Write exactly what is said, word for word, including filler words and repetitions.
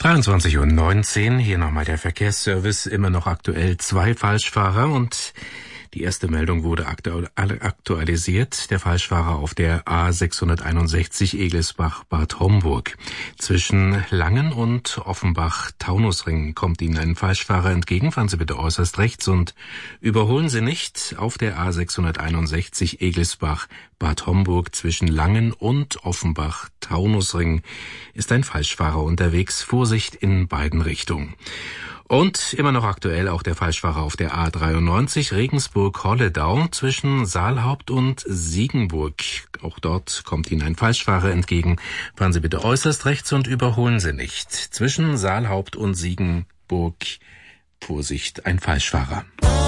dreiundzwanzig Uhr neunzehn, hier nochmal der Verkehrsservice, immer noch aktuell zwei Falschfahrer und die erste Meldung wurde aktu- aktualisiert. Der Falschfahrer auf der A sechshunderteinundsechzig Egelsbach-Bad Homburg. Zwischen Langen und Offenbach-Taunusring kommt Ihnen ein Falschfahrer entgegen. Fahren Sie bitte äußerst rechts und überholen Sie nicht. Auf der A sechshunderteinundsechzig Egelsbach-Bad Homburg zwischen Langen und Offenbach-Taunusring ist ein Falschfahrer unterwegs. Vorsicht in beiden Richtungen. Und immer noch aktuell auch der Falschfahrer auf der A dreiundneunzig Regensburg-Holledau zwischen Saalhaupt und Siegenburg. Auch dort kommt Ihnen ein Falschfahrer entgegen. Fahren Sie bitte äußerst rechts und überholen Sie nicht. Zwischen Saalhaupt und Siegenburg, Vorsicht, ein Falschfahrer.